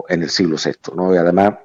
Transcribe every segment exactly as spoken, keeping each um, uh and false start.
siglo, en el siglo sexto, ¿no? Y además,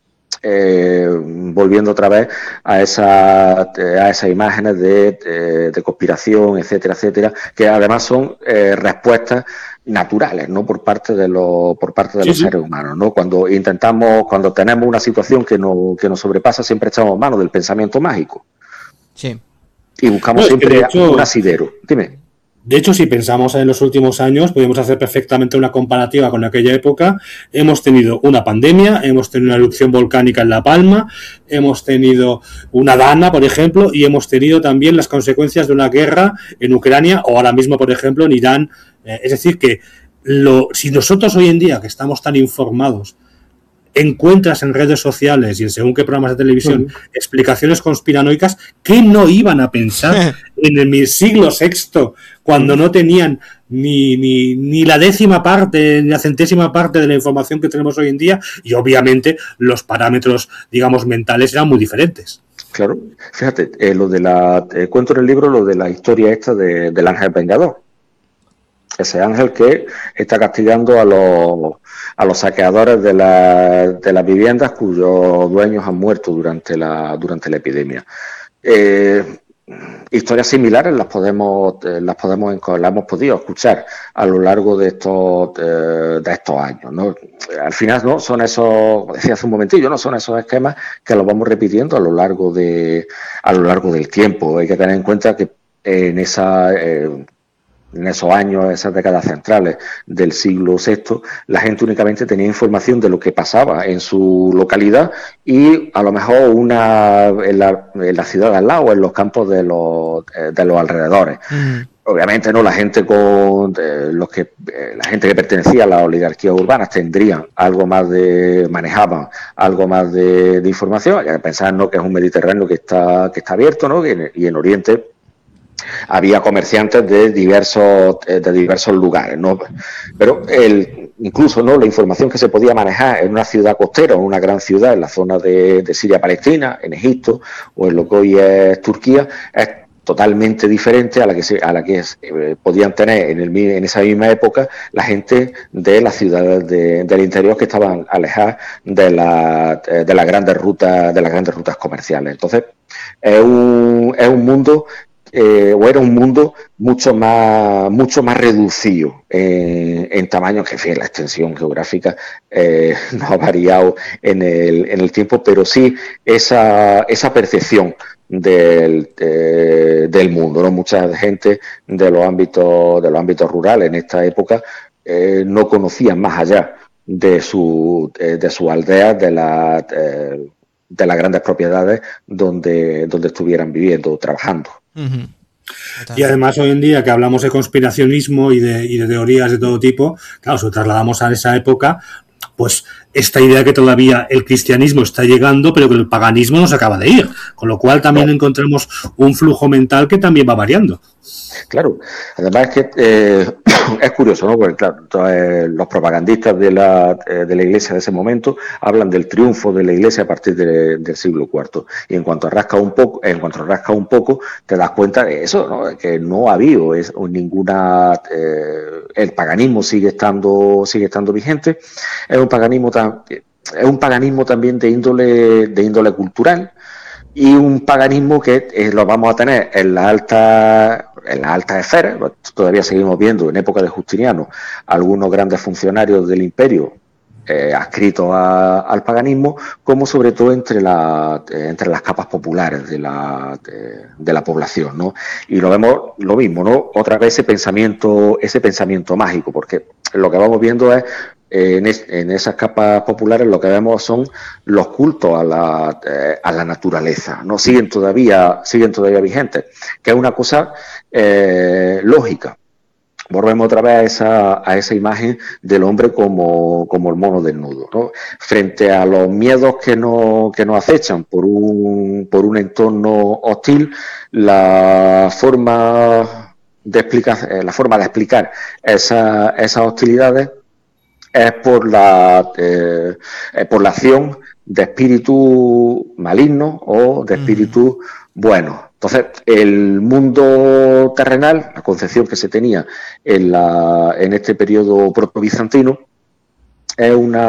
Eh, volviendo otra vez a, esa, a esas imágenes de, de, de conspiración, etcétera, etcétera, que además son eh, respuestas naturales, ¿no? Por parte de los, por parte de Sí, los sí. seres humanos, ¿no? Cuando intentamos, cuando tenemos una situación que nos, que nos sobrepasa, siempre echamos mano del pensamiento mágico. Sí. Y buscamos No, es que de siempre hecho, un asidero. Dime. De hecho, si pensamos en los últimos años, podemos hacer perfectamente una comparativa con aquella época. Hemos tenido una pandemia, hemos tenido una erupción volcánica en La Palma, hemos tenido una dana, por ejemplo, y hemos tenido también las consecuencias de una guerra en Ucrania o ahora mismo, por ejemplo, en Irán. Eh, es decir, que lo, si nosotros hoy en día, que estamos tan informados, encuentras en redes sociales y en según qué programas de televisión uh-huh. explicaciones conspiranoicas, ¿qué no iban a pensar en el siglo sexto cuando uh-huh. no tenían ni, ni, ni la décima parte, ni la centésima parte de la información que tenemos hoy en día? Y obviamente los parámetros, digamos, mentales eran muy diferentes. Claro, fíjate, eh, lo de la eh, cuento en el libro lo de la historia esta de, del ángel vengador. Ese ángel que está castigando a los, a los saqueadores de, la, de las viviendas cuyos dueños han muerto durante la, durante la epidemia. Eh, historias similares las podemos, eh, las podemos las hemos podido escuchar a lo largo de estos, eh, de estos años, ¿no? Al final, ¿no? Son esos, como decía hace un momentillo, ¿no? Son esos esquemas que los vamos repitiendo a lo largo de, a lo largo del tiempo. Hay que tener en cuenta que en esa eh, en esos años, esas décadas centrales del siglo sexto, la gente únicamente tenía información de lo que pasaba en su localidad y a lo mejor una en la, en la ciudad de al lado o en los campos de los, de los alrededores. Mm. Obviamente no, la gente con eh, los que eh, la gente que pertenecía a las oligarquías urbanas tendrían algo más de, manejaban algo más de, de información. Hay que pensar, ¿no?, que es un Mediterráneo que está, que está abierto, ¿no?, y en, y en Oriente había comerciantes de diversos de diversos lugares, ¿no? Pero el, incluso, ¿no?, la información que se podía manejar en una ciudad costera o en una gran ciudad en la zona de, de Siria-Palestina, en Egipto o en lo que hoy es Turquía, es totalmente diferente a la que se, a la que eh, podían tener en, el, en esa misma época la gente de las ciudades de, del interior que estaban alejadas de, la, de las grandes rutas de las grandes rutas comerciales. Entonces es un, es un mundo Eh, o era un mundo mucho más mucho más reducido en, en tamaño, que en fin, la extensión geográfica eh, no ha variado en el, en el tiempo, pero sí esa, esa percepción del, de, del mundo, ¿no? Mucha gente de los ámbitos de los ámbitos rurales en esta época eh, no conocían más allá de su de, de sus aldeas, de las eh, de las grandes propiedades donde, donde estuvieran viviendo o trabajando. Uh-huh. Y además hoy en día que hablamos de conspiracionismo y de, y de teorías de todo tipo, claro, si lo trasladamos a esa época, pues esta idea que todavía el cristianismo está llegando, pero que el paganismo no se acaba de ir, con lo cual también no. encontramos un flujo mental que también va variando. Claro, además es que eh, es curioso, ¿no? Porque claro, entonces, los propagandistas de la, de la Iglesia de ese momento hablan del triunfo de la Iglesia a partir de, del siglo cuarto. Y en cuanto rasca un poco, en cuanto rasca un poco, te das cuenta de eso, ¿no? Que no ha habido es, ninguna, eh, el paganismo sigue estando, sigue estando vigente. Es un paganismo tan, es un paganismo también de índole, de índole cultural. Y un paganismo que eh, lo vamos a tener en la alta en las altas esferas. Todavía seguimos viendo en época de Justiniano algunos grandes funcionarios del imperio eh, adscritos a, al paganismo, como sobre todo entre, la, eh, entre las capas populares de la, de, de la población, ¿no? Y lo vemos lo mismo, ¿no? Otra vez ese pensamiento, ese pensamiento mágico, porque lo que vamos viendo es En, es, en esas capas populares lo que vemos son los cultos a la, eh, a la naturaleza, no siguen todavía siguen todavía vigentes, que es una cosa eh, lógica. Volvemos otra vez a esa, a esa imagen del hombre como, como el mono desnudo, ¿no? Frente a los miedos que nos, que nos acechan por un, por un entorno hostil, la forma de explicar, eh, la forma de explicar esa, esas hostilidades es por la eh, por la acción de espíritus malignos o de espíritus buenos. Entonces, el mundo terrenal, la concepción que se tenía en, la, en este periodo proto-bizantino, es una